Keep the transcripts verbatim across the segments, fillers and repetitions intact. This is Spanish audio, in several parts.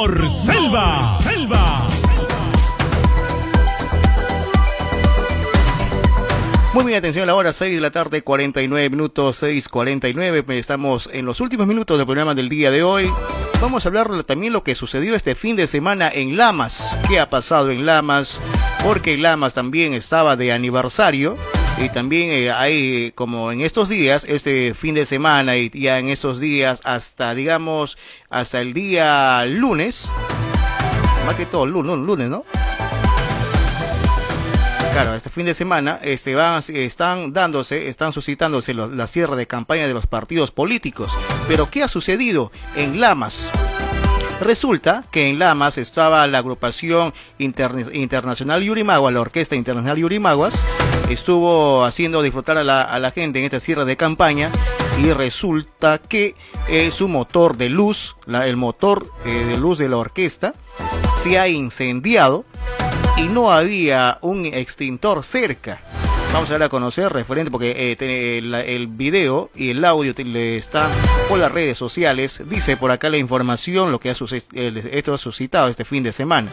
por Selva. Selva. Muy bien, atención a la hora, seis de la tarde, cuarenta y nueve minutos, seis cuarenta y nueve. Estamos en los últimos minutos del programa del día de hoy. Vamos a hablar también lo que sucedió este fin de semana en Lamas. ¿Qué ha pasado en Lamas? Porque Lamas también estaba de aniversario. Y también eh, hay, como en estos días, este fin de semana y ya en estos días hasta, digamos, hasta el día lunes. Más que todo lunes, lunes, ¿no? Claro, este fin de semana este, van, están dándose, están suscitándose los, la cierre de campaña de los partidos políticos. Pero ¿qué ha sucedido en Lamas? Resulta que en Lamas estaba la agrupación Interna internacional Yurimaguas, la Orquesta Internacional Yurimaguas, estuvo haciendo disfrutar a la, a la gente en este cierre de campaña y resulta que eh, su motor de luz, la, el motor eh, de luz de la orquesta, se ha incendiado y no había un extintor cerca. Vamos a dar a conocer referente porque eh, el, el video y el audio le está por las redes sociales. Dice por acá la información, lo que ha esto ha suscitado este fin de semana.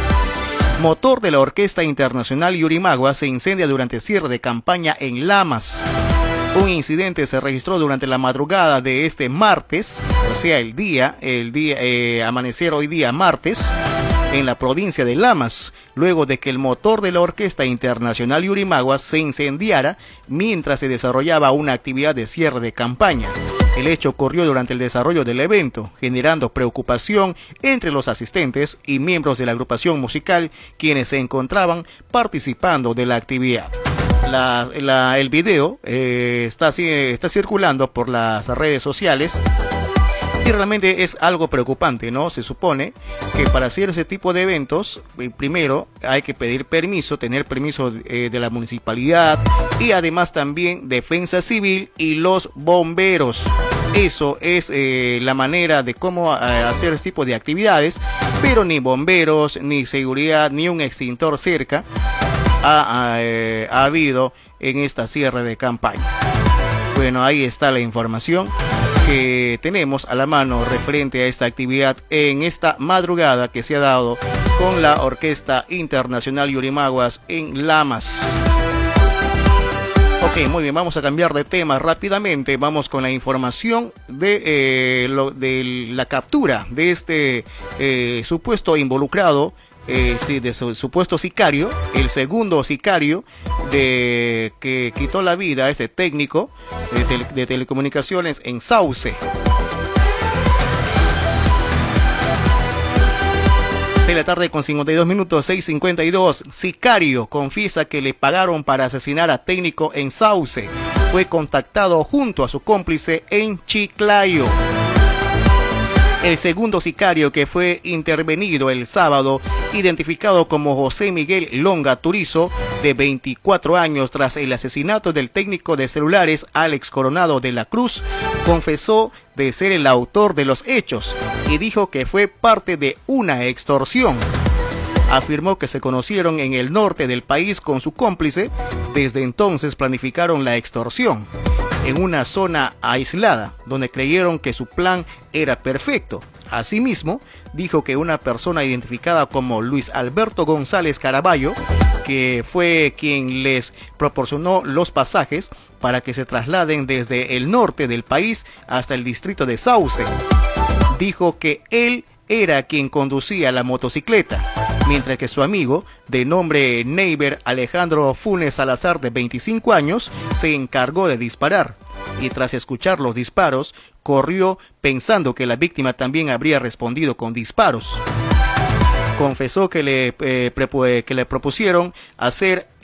Motor de la Orquesta Internacional Yurimaguas se incendia durante cierre de campaña en Lamas. Un incidente se registró durante la madrugada de este martes, o sea el día, el día eh, amanecer hoy día martes, en la provincia de Lamas, luego de que el motor de la Orquesta Internacional Yurimaguas se incendiara mientras se desarrollaba una actividad de cierre de campaña. El hecho ocurrió durante el desarrollo del evento, generando preocupación entre los asistentes y miembros de la agrupación musical, quienes se encontraban participando de la actividad. La, la, el video eh, está, está circulando por las redes sociales. Y realmente es algo preocupante, ¿no? Se supone que para hacer ese tipo de eventos, primero hay que pedir permiso, tener permiso eh, de la municipalidad y además también defensa civil y los bomberos. Eso es eh, la manera de cómo eh, hacer este tipo de actividades, pero ni bomberos, ni seguridad, ni un extintor cerca ha, ha, eh, ha habido en esta cierre de campaña. Bueno, ahí está la información que tenemos a la mano referente a esta actividad en esta madrugada que se ha dado con la Orquesta Internacional Yurimaguas en Lamas. Ok, muy bien, vamos a cambiar de tema rápidamente. Vamos con la información de, eh, lo, de la captura de este eh, supuesto involucrado. Eh, sí, de su supuesto sicario, el segundo sicario de que quitó la vida a este técnico de, tele, de telecomunicaciones en Sauce. seis de la tarde con cincuenta y dos minutos, seis cincuenta y dos. Sicario confiesa que le pagaron para asesinar a técnico en Sauce. Fue contactado junto a su cómplice en Chiclayo. El segundo sicario, que fue intervenido el sábado, identificado como José Miguel Longa Turizo, de veinticuatro años, tras el asesinato del técnico de celulares Alex Coronado de la Cruz, confesó de ser el autor de los hechos y dijo que fue parte de una extorsión. Afirmó que se conocieron en el norte del país con su cómplice. Desde entonces planificaron la extorsión en una zona aislada, donde creyeron que su plan era perfecto. Asimismo, dijo que una persona identificada como Luis Alberto González Caraballo, que fue quien les proporcionó los pasajes para que se trasladen desde el norte del país hasta el distrito de Sauce. Dijo que él era quien conducía la motocicleta, mientras que su amigo, de nombre Neiber Alejandro Funes Salazar, de veinticinco años, se encargó de disparar. Y tras escuchar los disparos, corrió pensando que la víctima también habría respondido con disparos. Confesó que le, eh, que le propusieron hacer